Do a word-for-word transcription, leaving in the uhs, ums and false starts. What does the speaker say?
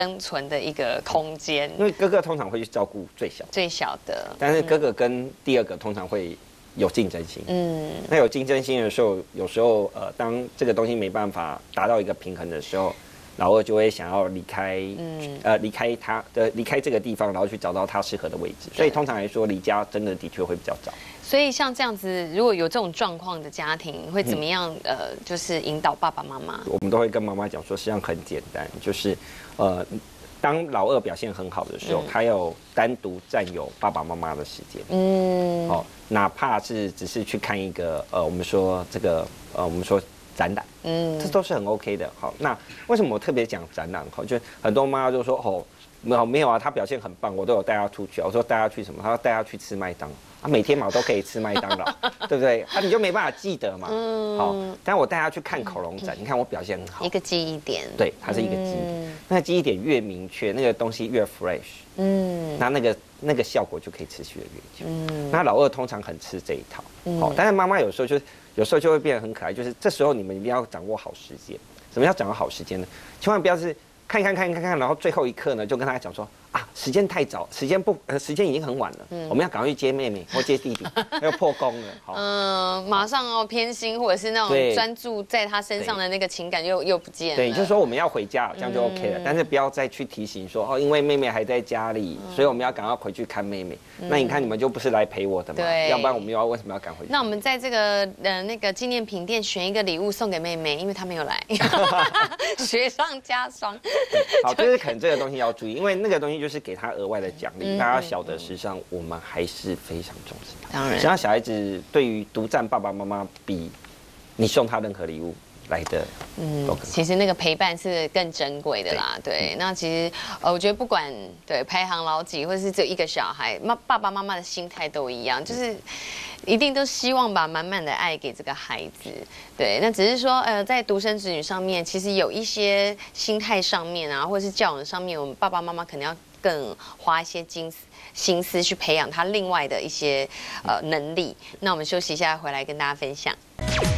生存的一个空间。 因为哥哥通常会去照顾最小， 最小的， 但是哥哥跟第二个通常会有竞争心。嗯，那有竞争心的时候，有时候呃，当这个东西没办法达到一个平衡的时候，老二就会想要离开，嗯，呃，离开他的离开这个地方，然后去找到他适合的位置。所以通常来说，离家真的的确会比较早。 所以像这样子，如果有这种状况的家庭，会怎么样？嗯、呃，就是引导爸爸妈妈。 我们都会跟妈妈讲说，实际上很简单，就是呃，当老二表现很好的时候，嗯、他有单独占有爸爸妈妈的时间。嗯，哦，哪怕是只是去看一个呃，我们说这个呃，我们说展览，嗯，这都是很 OK 的。好，那为什么我特别讲展览？好，就很多妈妈就说哦，没有没有啊，他表现很棒，我都有带他出去。我说带他去什么？他说带他去吃麦当劳。啊，每天嘛都可以吃麦当劳，对不对？啊，你就没办法记得嘛。嗯。好，但我带他去看恐龙展，你看我表现很好， 一个记忆点。 对，它是一个记忆点。那个记忆点越明确，那个东西越 fresh， 嗯，那那个那个效果就可以持续的越久。嗯。那老二通常很吃这一套，好，但是妈妈有时候就有时候就会变得很可爱，就是这时候你们一定要掌握好时间。什么叫掌握好时间呢？千万不要是看一看看一看看，然后最后一刻呢就跟他讲说。啊，时间太早，时间不，呃，时间已经很晚了，嗯，我们要赶快去接妹妹或接弟弟，要破功了，好， 嗯，马上哦偏心，或者是那种专注在他身上的那个情感又又不见了， 对，就是说我们要回家，这样就 OK 了，嗯、但是不要再去提醒说哦，因为妹妹还在家里，嗯、所以我们要赶快回去看妹妹。嗯、那你看你们就不是来陪我的嘛，对，要不然我们又要为什么要赶回去？ 那我们在这个呃那个纪念品店选一个礼物送给妹妹，因为她没有来，雪上加霜。 好，就是可能这个东西要注意，因为那个东西就是给他额外的奖励，大家晓得，实际上我们还是非常重视他。 当然， 实际上小孩子对于独占爸爸妈妈比你送他任何礼物来的，嗯， 其实那个陪伴是更珍贵的啦。对，对那其实呃，我觉得不管对排行老几，或者是只有一个小孩，妈爸爸妈妈的心态都一样，就是一定都希望把满满的爱给这个孩子。对，那只是说呃，在独生子女上面，其实有一些心态上面啊，或者是教养上面，我们爸爸妈妈可能要更花一些心思心思去培养他另外的一些呃能力。那我们休息一下，回来跟大家分享。